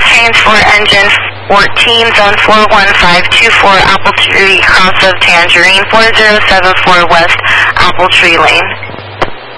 change for engine 14, zone 41524, Apple Tree, cross of Tangerine, 4074 West Apple Tree Lane.